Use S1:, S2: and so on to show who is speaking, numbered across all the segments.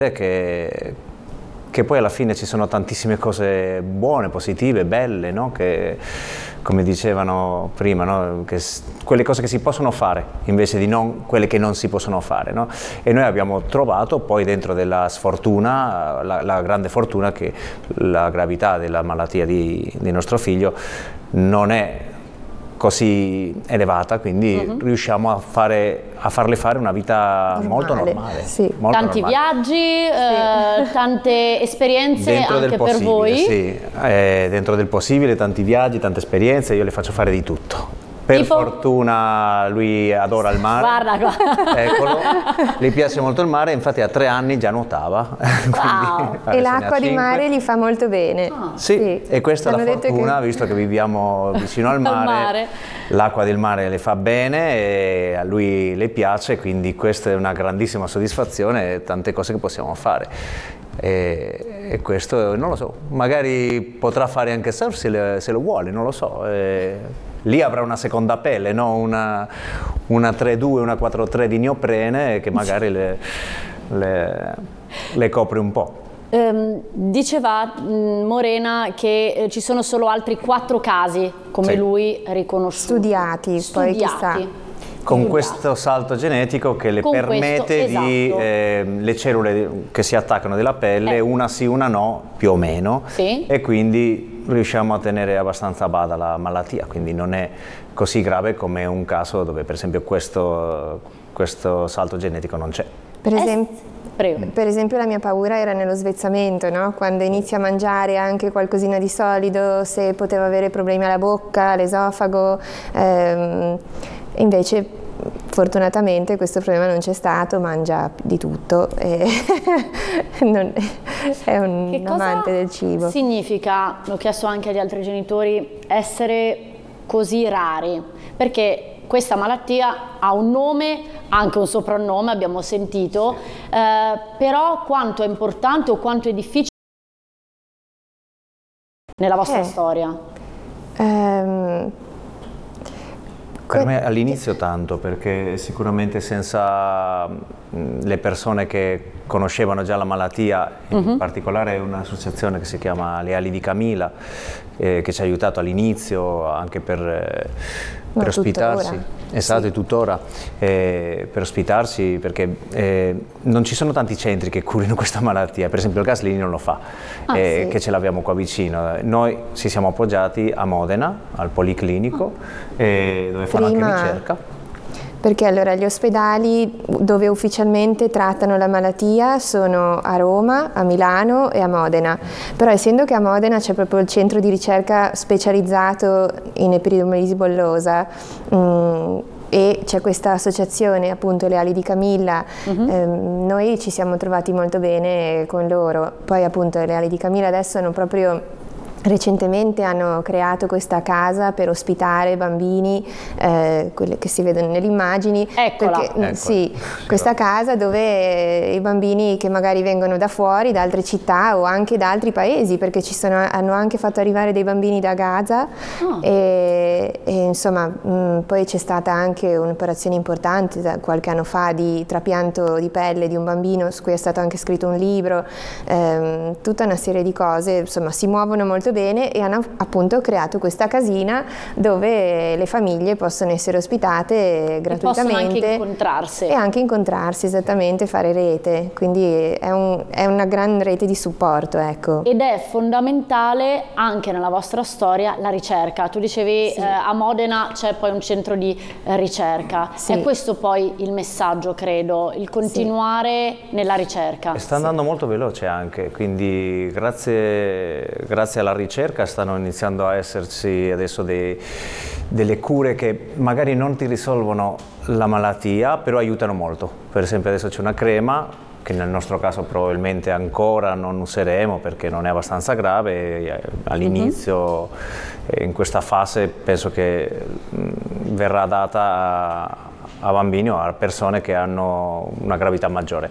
S1: che poi alla fine ci sono tantissime cose buone, positive, belle, no? Che, come dicevano prima, no? Quelle cose che si possono fare invece di quelle che non si possono fare, no? E noi abbiamo trovato poi dentro della sfortuna, la grande fortuna che la gravità della malattia di nostro figlio non è così elevata, quindi riusciamo a farle fare una vita molto normale.
S2: Sì.
S1: Molto
S3: tanti
S1: normale.
S3: viaggi, tante esperienze
S1: Dentro
S3: anche
S1: del
S3: per voi.
S1: sì, dentro del possibile, tanti viaggi, tante esperienze, io le faccio fare di tutto. Per fortuna lui adora il mare.
S3: Guarda qua.
S1: Eccolo, gli piace molto il mare, infatti a 3 anni già nuotava.
S3: Wow.
S2: E l'acqua di mare gli fa molto bene.
S1: Sì, e questa è la fortuna,
S2: che...
S1: visto che viviamo vicino al mare, l'acqua del mare le fa bene e a lui le piace, quindi questa è una grandissima soddisfazione e tante cose che possiamo fare. E questo non lo so, magari potrà fare anche surf se lo vuole, non lo so. Lì avrà una seconda pelle, no? Una 3-2, una 4-3 di neoprene che magari le copre un po'.
S3: Diceva Morena che ci sono solo altri 4 casi come lui riconosciuti.
S2: Studiati, poi chissà.
S1: Con questo salto genetico che le permette di le cellule che si attaccano della pelle, una sì, una no, più o meno, e quindi riusciamo a tenere abbastanza a bada la malattia, quindi non è così grave come un caso dove per esempio questo salto genetico non c'è.
S2: Per esempio la mia paura era nello svezzamento, no? Quando inizi a mangiare anche qualcosina di solido, se poteva avere problemi alla bocca, all'esofago, invece fortunatamente questo problema non c'è stato, mangia di tutto e è un amante del cibo.
S3: Significa, l'ho chiesto anche agli altri genitori, essere così rari? Perché questa malattia ha un nome, anche un soprannome, abbiamo sentito, però quanto è importante o quanto è difficile nella vostra storia?
S1: Per me all'inizio tanto, perché sicuramente senza le persone che conoscevano già la malattia, in particolare un'associazione che si chiama Le Ali di Camilla, che ci ha aiutato all'inizio anche per ospitarsi. Esatto, e tuttora per ospitarsi, perché non ci sono tanti centri che curino questa malattia, per esempio il Gaslini non lo fa, che ce l'abbiamo qua vicino. Noi ci siamo appoggiati a Modena, al Policlinico, dove fanno anche ricerca.
S2: Perché allora gli ospedali dove ufficialmente trattano la malattia sono a Roma, a Milano e a Modena, però essendo che a Modena c'è proprio il centro di ricerca specializzato in epidermolisi bullosa e c'è questa associazione, appunto Le Ali di Camilla, noi ci siamo trovati molto bene con loro. Poi appunto Le Ali di Camilla adesso hanno proprio recentemente hanno creato questa casa per ospitare bambini, quelle che si vedono nelle immagini.
S3: Eccola.
S2: Sì, questa casa dove i bambini che magari vengono da fuori, da altre città o anche da altri paesi, perché hanno anche fatto arrivare dei bambini da Gaza e insomma poi c'è stata anche un'operazione importante qualche anno fa di trapianto di pelle di un bambino su cui è stato anche scritto un libro, tutta una serie di cose, insomma si muovono molto bene e hanno appunto creato questa casina dove le famiglie possono essere ospitate gratuitamente
S3: e
S2: anche incontrarsi, esattamente, fare rete, quindi è una gran rete di supporto, ecco.
S3: Ed è fondamentale anche nella vostra storia la ricerca. Tu dicevi a Modena c'è poi un centro di ricerca, è questo poi il messaggio, credo, il continuare nella ricerca.
S1: E sta andando molto veloce anche, quindi grazie alla ricerca stanno iniziando a esserci adesso delle cure che magari non ti risolvono la malattia, però aiutano molto. Per esempio adesso c'è una crema che nel nostro caso probabilmente ancora non useremo perché non è abbastanza grave all'inizio, in questa fase penso che verrà data a bambini o a persone che hanno una gravità maggiore.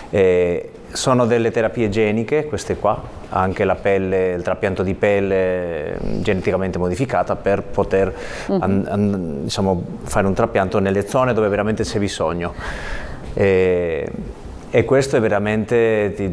S1: Sono delle terapie geniche queste qua, anche la pelle, il trapianto di pelle geneticamente modificata per poter diciamo, fare un trapianto nelle zone dove veramente c'è bisogno. E questo è veramente,